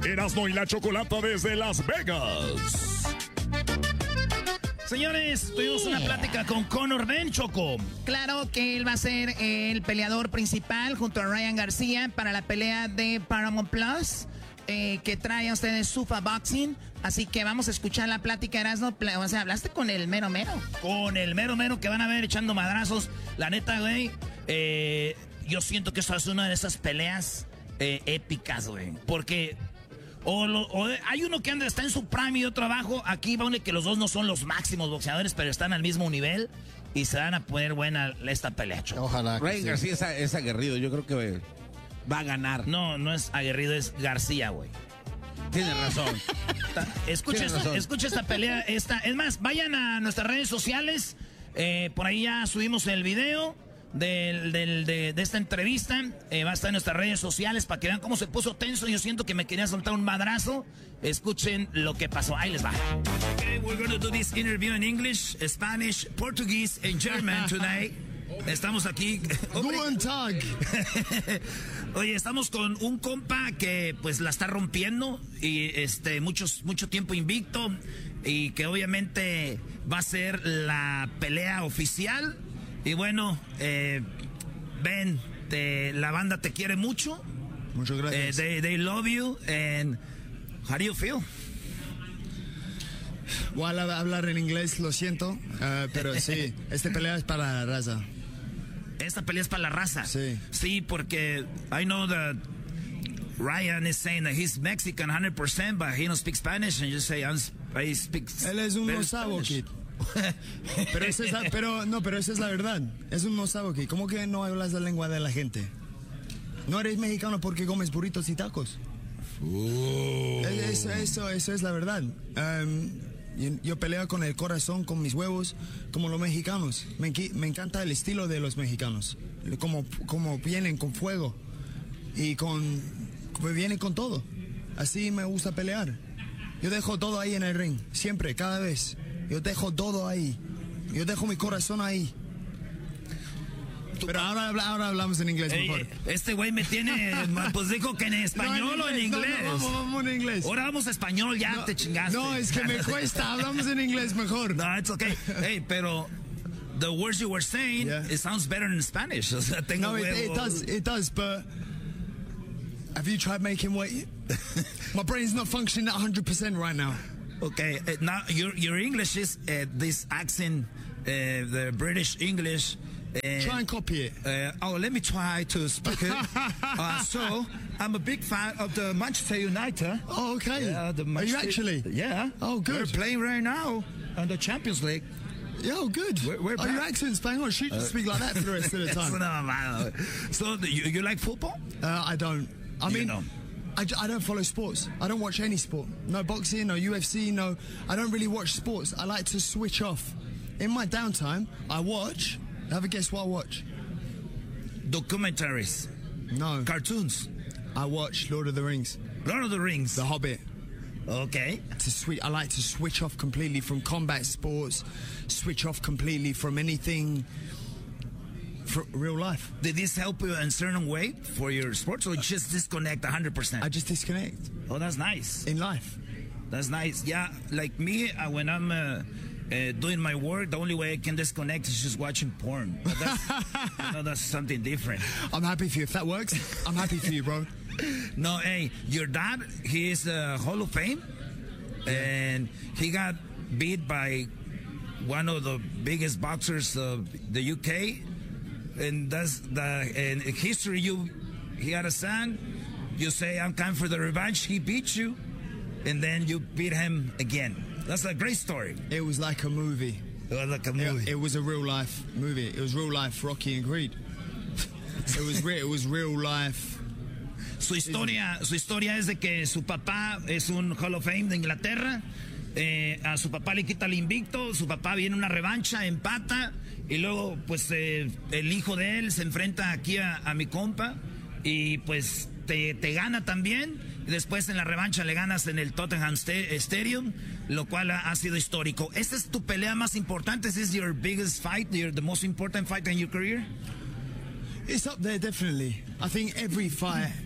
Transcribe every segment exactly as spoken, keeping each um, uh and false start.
Erasmo y la Chocolata desde Las Vegas. Señores, tuvimos una plática con Conor Ben, Choco. Claro que él va a ser el peleador principal junto a Ryan García para la pelea de Paramount Plus, eh, que trae a ustedes Zuffa Boxing. Así que vamos a escuchar la plática, Erasmo. O sea, hablaste con el mero mero. Con el mero mero que van a ver echando madrazos. La neta, güey, eh, yo siento que esta es una de esas peleas eh, épicas, güey. Porque... O, lo, o hay uno que anda, está en su prime y otro abajo. Aquí va uno que los dos no son los máximos boxeadores, pero están al mismo nivel. Y se van a poner buena esta pelea. Ojalá. Ryan sí. García es, es aguerrido. Yo creo que va a ganar. No, no es aguerrido, es García, güey. Tiene razón. Escucha, Tiene esta, razón. escucha esta pelea. Esta, es más, vayan a nuestras redes sociales. Eh, por ahí ya subimos el video del, del, de, de esta entrevista. Eh, va a estar en nuestras redes sociales para que vean cómo se puso tenso. Yo siento que me quería soltar un madrazo. Escuchen lo que pasó. Ahí les va. Okay, we're going to do this interview in English, Spanish, Portuguese and German tonight. Estamos aquí. Guten Tag. Oye, estamos con un compa que pues la está rompiendo y este muchos mucho tiempo invicto y que obviamente va a ser la pelea oficial. Y bueno, eh, Ben, te, la banda te quiere mucho. Muchas gracias. Eh, they, they love you. And how do you feel? Voy a hablar en inglés, lo siento, uh, pero sí, esta pelea es para la raza. Esta pelea es para la raza. Sí. Sí, porque I know that Ryan is saying that he's Mexican one hundred percent, but he don't speak Spanish, and you say I'm, I speak. Él es un mozabo, kid. Pero, esa es la, pero no, pero esa es la verdad. Es un mozabo, kid. ¿Cómo que no hablas la lengua de la gente? No eres mexicano porque comes burritos y tacos. Oh. Eso, eso, eso es la verdad. Um, yo, yo peleo con el corazón, con mis huevos, como los mexicanos. Me, me encanta el estilo de los mexicanos. Como, como vienen con fuego y con, como vienen con todo. Así me gusta pelear. Yo dejo todo ahí en el ring, siempre, cada vez. Yo dejo todo ahí. Yo dejo mi corazón ahí. Pero ahora, ahora hablamos en inglés Ey, mejor. Este güey me tiene, pues dijo que en español no, en o en inglés. No, no, vamos, vamos en inglés. Ahora vamos a español, ya no, te chingaste. No, es que me cuesta, hablamos en inglés mejor. No, it's okay. Hey, pero the words you were saying, yeah. It sounds better in Spanish. O sea, tengo no, it, it does, it does, but have you tried making weight? My brain's not functioning at one hundred percent right now. Okay, uh, now your your English is uh, this accent, uh, the British English. Uh, try and copy it. Uh, oh, let me try to speak it. uh, so, I'm a big fan of the Manchester United. Oh, okay. Yeah, the Are you actually? Yeah. Oh, good. We're playing right now on the Champions League. Yeah, oh, good. We're, we're oh, your accent's bang on. Should uh, speak like that for the rest of the time. So, you, you like football? Uh, I don't. I you mean, know. I, I don't follow sports. I don't watch any sport. No boxing, no U F C, no. I don't really watch sports. I like to switch off. In my downtime, I watch. Have a guess what I watch? Documentaries. No. Cartoons. I watch Lord of the Rings. Lord of the Rings. The Hobbit. Okay. To switch, I like to switch off completely from combat sports. Switch off completely from anything. For real life. Did this help you in a certain way for your sports, or just disconnect one hundred percent? I just disconnect. Oh, that's nice. In life. That's nice. Yeah, like me, uh, when I'm uh, uh, doing my work, the only way I can disconnect is just watching porn. But that's, you know, that's something different. I'm happy for you. If that works, I'm happy for you, bro. No, hey, your dad, he is a Hall of Fame, yeah. And he got beat by one of the biggest boxers of the U K. And that's the in history. You, he had a son. You say, "I'm coming for the revenge." He beat you, and then you beat him again. That's a great story. It was like a movie. It was like a movie. It, it was a real life movie. It was real life Rocky and Creed. It was real. It was real life. Su historia, su historia es de que su papá es un Hall of Fame de Inglaterra. Eh, a su papá le quita el invicto. Su papá viene una revancha, empata. Y luego, pues, eh, el hijo de él se enfrenta aquí a, a mi compa y, pues, te, te gana también. Y después en la revancha le ganas en el Tottenham Stadium, lo cual ha, ha sido histórico. ¿Esta es tu pelea más importante? ¿Is this your biggest fight, your, the most important fight in your career? It's up there, definitely. I think every fight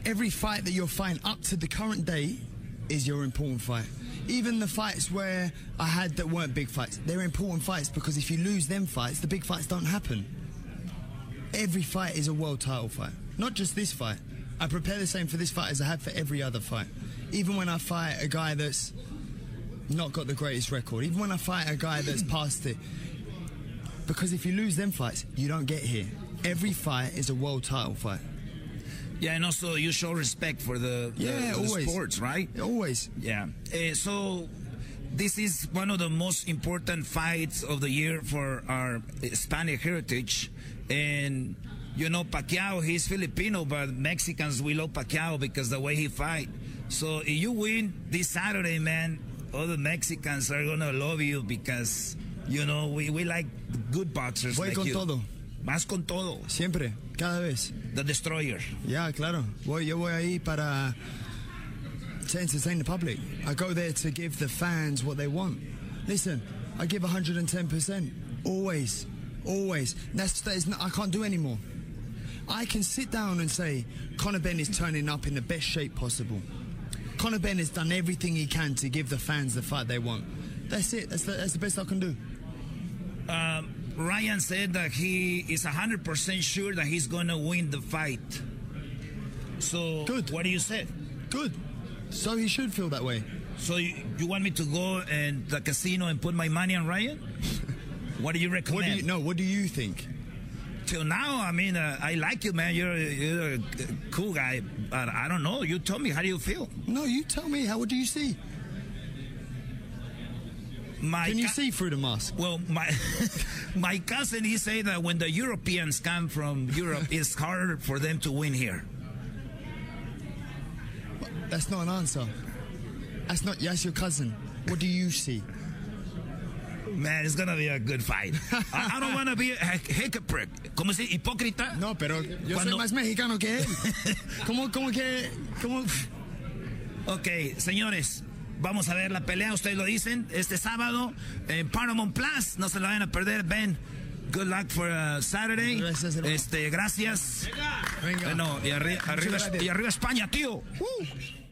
every fight that you're fighting up to the current day is your important fight. Even the fights where I had that weren't big fights, they're important fights because if you lose them fights, the big fights don't happen. Every fight is a world title fight. Not just this fight. I prepare the same for this fight as I have for every other fight. Even when I fight a guy that's not got the greatest record, even when I fight a guy that's past it. Because if you lose them fights, you don't get here. Every fight is a world title fight. Yeah, and also you show respect for the, the, yeah, the always. sports, right? Always. Yeah. Uh, so this is one of the most important fights of the year for our Hispanic heritage. And, you know, Pacquiao, he's Filipino, but Mexicans, we love Pacquiao because the way he fight. So if you win this Saturday, man, all the Mexicans are going to love you because, you know, we, we like good boxers Voy like con you. todo. Más con todo. Siempre, cada vez. The Destroyer. Yeah, claro. Voy, yo voy ahí para to entertain the public. I go there to give the fans what they want. Listen, I give one hundred ten percent. Always. Always. That's, that is not, I can't do anymore. I can sit down and say, Conor Benn is turning up in the best shape possible. Conor Benn has done everything he can to give the fans the fight they want. That's it. That's the, that's the best I can do. Um, Ryan said that he is one hundred percent sure that he's going to win the fight. So, Good. What do you say? Good. So he should feel that way. So you, you want me to go and the casino and put my money on Ryan? What do you recommend? What do you, no, what do you think? Till now, I mean, uh, I like you, man. You're, you're a cool guy. But I don't know. You tell me, how do you feel? No, you tell me. How do you see? My Can you see through the mask? Well, my my cousin, he said that when the Europeans come from Europe, it's harder for them to win here. That's not an answer. That's not. That's your cousin. What do you see? Man, it's gonna be a good fight. I, I don't want to be a hypocrite. ¿Cómo se dice? Hipócrita. No, pero yo Cuando... soy más mexicano que él. ¿Cómo, cómo que, cómo? Ok, señores, vamos a ver la pelea. Ustedes lo dicen este sábado en Paramount Plus. No se la vayan a perder. Ben, good luck for uh, Saturday. Gracias, hermano. Este, gracias. Venga. Bueno, y, arri arriba, y arriba España, tío. Uh.